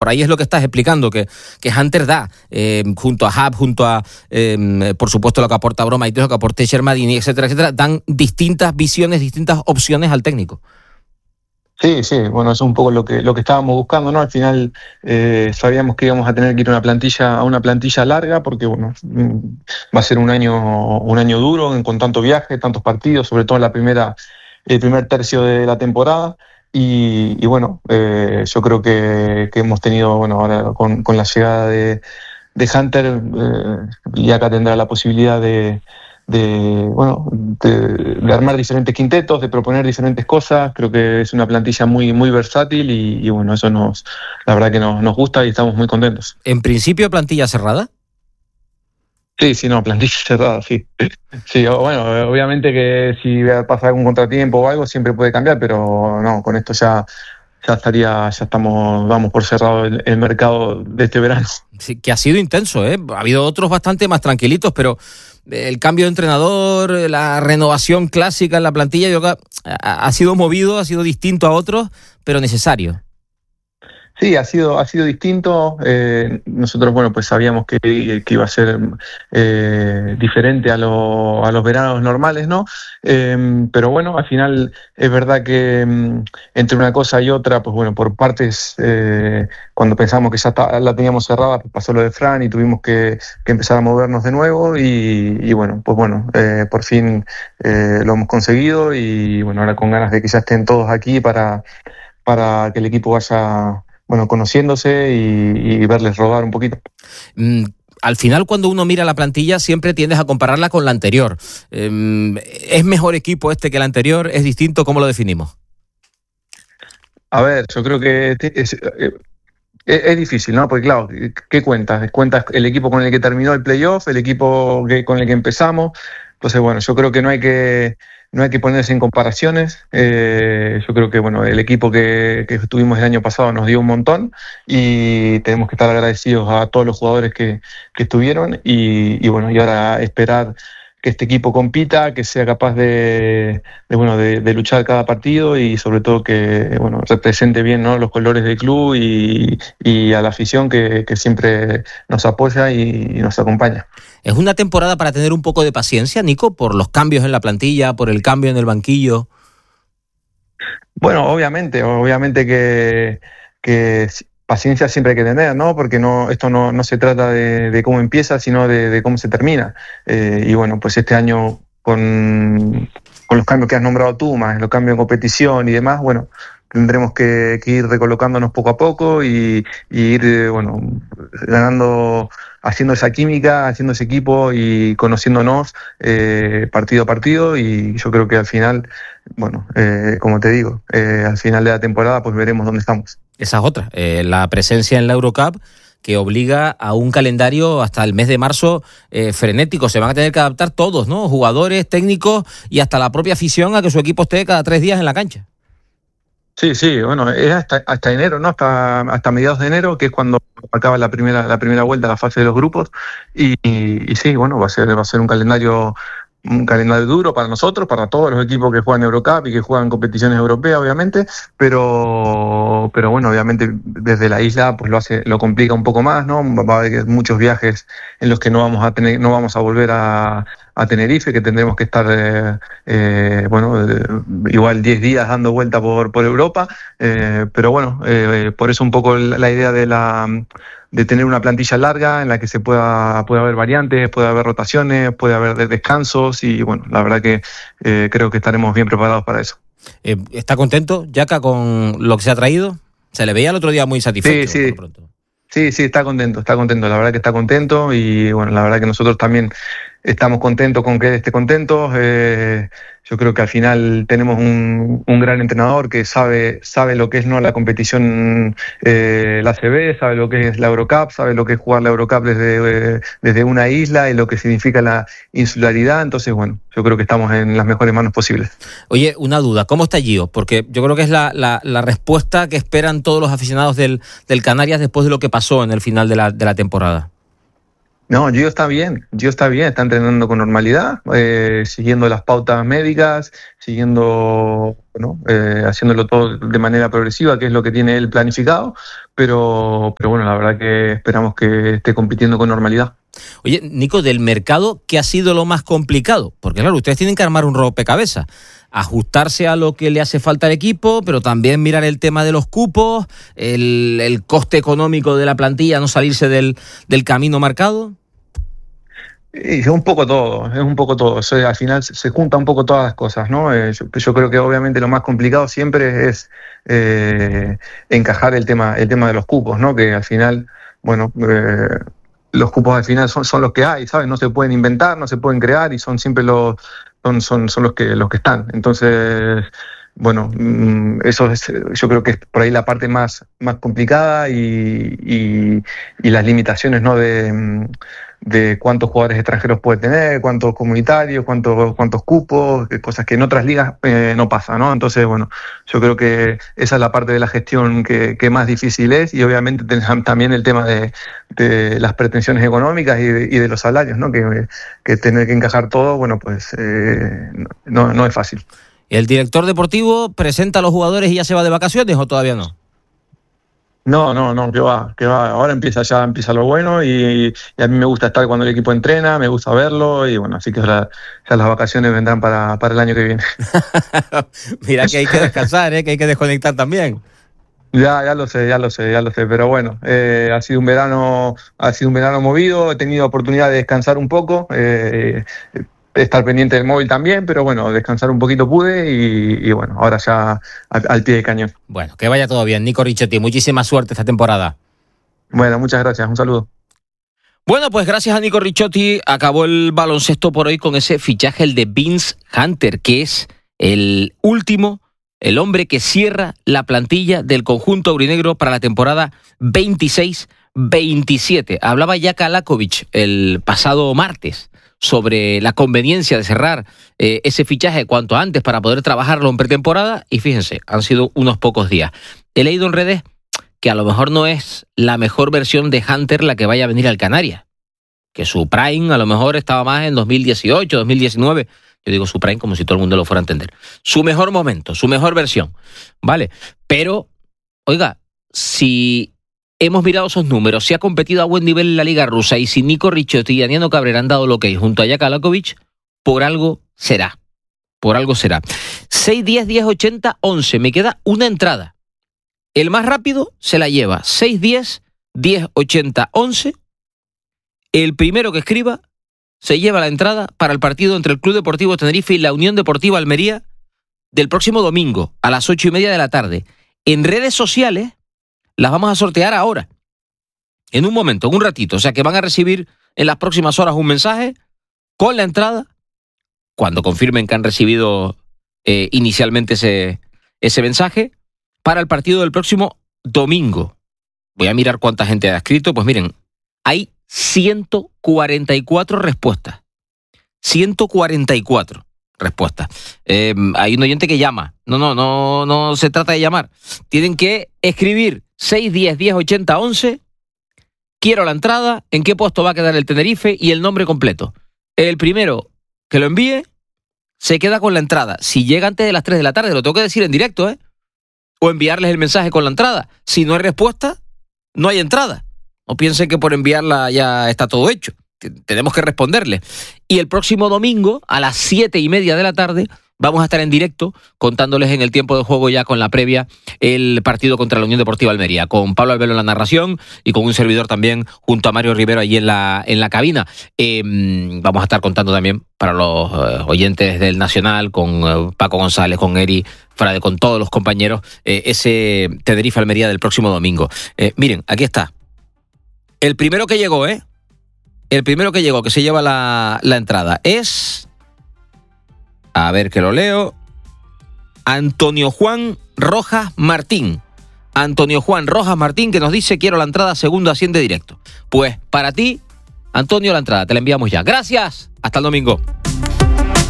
Por ahí es lo que estás explicando, que Hunter da, junto a Hub, junto a, por supuesto, lo que aporta Broma y todo lo que aporte Shermadini, etcétera, etcétera, dan distintas visiones, distintas opciones al técnico. Sí, bueno, eso es un poco lo que estábamos buscando, ¿no? Al final sabíamos que íbamos a tener que ir a una plantilla larga, porque bueno, va a ser un año duro con tanto viaje, tantos partidos, sobre todo en el primer tercio de la temporada. Y bueno, yo creo que hemos tenido, bueno, ahora con la llegada de Hunter, y acá tendrá la posibilidad de armar diferentes quintetos, de proponer diferentes cosas. Creo que es una plantilla muy, muy versátil y bueno, eso la verdad que nos gusta y estamos muy contentos. ¿En principio plantilla cerrada? Sí, no, plantilla cerrada, sí. Sí, bueno, obviamente que si pasa algún contratiempo o algo siempre puede cambiar, pero no, con esto ya vamos por cerrado el mercado de este verano. Sí, que ha sido intenso, ¿eh? Ha habido otros bastante más tranquilitos, pero el cambio de entrenador, la renovación clásica en la plantilla, yo creo que ha sido movido, ha sido distinto a otros, pero necesario. Sí, ha sido distinto. Nosotros, bueno, pues sabíamos que iba a ser diferente a los veranos normales, ¿no? Pero bueno, al final es verdad que entre una cosa y otra, pues bueno, por partes, cuando pensamos que ya la teníamos cerrada, pues pasó lo de Fran y tuvimos que empezar a movernos de nuevo y bueno, pues bueno, por fin lo hemos conseguido y bueno, ahora con ganas de que ya estén todos aquí para que el equipo vaya, bueno, conociéndose y verles rodar un poquito. Al final, cuando uno mira la plantilla, siempre tiendes a compararla con la anterior. ¿Es mejor equipo este que el anterior? ¿Es distinto? ¿Cómo lo definimos? A ver, yo creo que es difícil, ¿no? Porque claro, ¿qué cuentas? Cuentas el equipo con el que terminó el playoff, el equipo con el que empezamos. Entonces, bueno, yo creo que no hay que ponerse en comparaciones. Yo creo que bueno, el equipo que tuvimos el año pasado nos dio un montón y tenemos que estar agradecidos a todos los jugadores que estuvieron y bueno, y ahora esperar que este equipo compita, que sea capaz de luchar cada partido y sobre todo que bueno, represente bien, ¿no?, los colores del club y a la afición que siempre nos apoya y nos acompaña. ¿Es una temporada para tener un poco de paciencia, Nico, por los cambios en la plantilla, por el cambio en el banquillo? Bueno, obviamente que paciencia siempre hay que tener, ¿no? Porque esto no se trata de cómo empieza, sino de cómo se termina. Y bueno, pues este año con los cambios que has nombrado tú, más los cambios en competición y demás, bueno, tendremos que ir recolocándonos poco a poco y ir, bueno, ganando, haciendo esa química, haciendo ese equipo y conociéndonos partido a partido y yo creo que al final, bueno, como te digo, al final de la temporada pues veremos dónde estamos. Esa es otra, la presencia en la Eurocup que obliga a un calendario hasta el mes de marzo frenético. Se van a tener que adaptar todos, ¿no? Jugadores, técnicos y hasta la propia afición a que su equipo esté cada 3 días en la cancha. Sí, bueno, es hasta enero, ¿no? Hasta mediados de enero, que es cuando acaba la primera vuelta, la fase de los grupos, y sí, bueno, va a ser un calendario duro para nosotros, para todos los equipos que juegan Eurocup y que juegan competiciones europeas, obviamente, pero bueno, obviamente desde la isla pues lo complica un poco más, ¿no? Va a haber muchos viajes en los que no vamos a volver a Tenerife, que tendremos que estar igual 10 días dando vuelta por Europa, pero bueno, por eso un poco la idea de tener una plantilla larga en la que puede haber variantes, puede haber rotaciones, puede haber descansos y bueno, la verdad que creo que estaremos bien preparados para eso. ¿Está contento, Yaka, con lo que se ha traído? Se le veía el otro día muy satisfecho. Sí. Por pronto. Sí, está contento, la verdad que está contento y bueno, la verdad que nosotros también estamos contentos con que él esté contento. Yo creo que al final tenemos un gran entrenador que sabe lo que es, ¿no?, la competición, la ACB, sabe lo que es la Eurocup, sabe lo que es jugar la Eurocup desde una isla y lo que significa la insularidad. Entonces, bueno, yo creo que estamos en las mejores manos posibles. Oye, una duda, ¿cómo está Gio? Porque yo creo que es la respuesta que esperan todos los aficionados del Canarias después de lo que pasó en el final de la temporada. No, Gio está bien, está entrenando con normalidad, siguiendo las pautas médicas, siguiendo, bueno, haciéndolo todo de manera progresiva, que es lo que tiene él planificado, pero bueno, la verdad que esperamos que esté compitiendo con normalidad. Oye, Nico, del mercado, ¿qué ha sido lo más complicado? Porque claro, ustedes tienen que armar un rompecabezas, ajustarse a lo que le hace falta al equipo, pero también mirar el tema de los cupos, el coste económico de la plantilla, no salirse del camino marcado. Es un poco todo. O sea, al final se junta un poco todas las cosas, ¿no? Yo creo que obviamente lo más complicado siempre es encajar el tema de los cupos, ¿no? Que al final, bueno, los cupos al final son los que hay, ¿sabes? No se pueden inventar, no se pueden crear y son siempre son los que están. Entonces, bueno, eso es, yo creo que es por ahí la parte más complicada y las limitaciones, ¿no? De cuántos jugadores extranjeros puede tener, cuántos comunitarios, cuántos cupos, cosas que en otras ligas no pasa, ¿no? Entonces, bueno, yo creo que esa es la parte de la gestión que más difícil es, y obviamente también el tema de las pretensiones económicas y de los salarios, ¿no? Que tener que encajar todo, bueno, pues no es fácil. ¿El director deportivo presenta a los jugadores y ya se va de vacaciones o todavía no? No, que va. Ahora empieza lo bueno y a mí me gusta estar cuando el equipo entrena, me gusta verlo y bueno, así que ya las vacaciones vendrán para el año que viene. Mira que hay que descansar, que hay que desconectar también. Ya lo sé, pero bueno, ha sido un verano movido, he tenido oportunidad de descansar un poco, estar pendiente del móvil también, pero bueno, descansar un poquito pude y bueno, ahora ya al pie de cañón. Bueno, que vaya todo bien, Nico Ricciotti, muchísima suerte esta temporada. Bueno, muchas gracias, un saludo. Bueno, pues gracias a Nico Ricciotti acabó el baloncesto por hoy con ese fichaje, el de Vince Hunter, que es el hombre que cierra la plantilla del conjunto aurinegro para la temporada 26-27. Hablaba Jaka Lakovic el pasado martes sobre la conveniencia de cerrar ese fichaje cuanto antes para poder trabajarlo en pretemporada y fíjense, han sido unos pocos días. He leído en redes que a lo mejor no es la mejor versión de Hunter la que vaya a venir al Canarias, que su prime a lo mejor estaba más en 2018, 2019. Yo digo su prime como si todo el mundo lo fuera a entender. Su mejor momento, su mejor versión, ¿vale? Pero, oiga, si hemos mirado esos números, si ha competido a buen nivel en la Liga Rusa y si Nico Ricciotti y Aniano Cabrera han dado lo que hay junto a Jaka Lakovic, por algo será. 6-10, 10-80, 11. Me queda una entrada. El más rápido se la lleva. 6-10, 10-80, 11. El primero que escriba se lleva la entrada para el partido entre el Club Deportivo Tenerife y la Unión Deportiva Almería del próximo domingo a las 8:30 de la tarde. En redes sociales las vamos a sortear ahora, en un momento, en un ratito. O sea que van a recibir en las próximas horas un mensaje con la entrada, cuando confirmen que han recibido inicialmente ese mensaje, para el partido del próximo domingo. Voy a mirar cuánta gente ha escrito. Pues miren, hay 144 respuestas. 144 respuestas. Hay un oyente que llama. No se trata de llamar. Tienen que escribir 6-10, 10-80, 11. Quiero la entrada, en qué puesto va a quedar el Tenerife y el nombre completo. El primero que lo envíe se queda con la entrada. Si llega antes de las 3 de la tarde, lo tengo que decir en directo, o enviarles el mensaje con la entrada. Si no hay respuesta, no hay entrada. No piensen que por enviarla ya está todo hecho. Tenemos que responderle. Y el próximo domingo, a las 7:30 de la tarde, vamos a estar en directo contándoles en el tiempo de juego, ya con la previa, el partido contra la Unión Deportiva Almería, con Pablo Albelo en la narración y con un servidor también junto a Mario Rivero allí en la cabina. Vamos a estar contando también para los oyentes del Nacional, con Paco González, con Eri Frade, con todos los compañeros, ese Tenerife Almería del próximo domingo. Miren, aquí está. El primero que llegó, que se lleva la entrada es... A ver que lo leo. Antonio Juan Rojas Martín. Antonio Juan Rojas Martín, que nos dice: quiero la entrada segundo asciende directo. Pues para ti, Antonio, la entrada te la enviamos ya. Gracias. Hasta el domingo.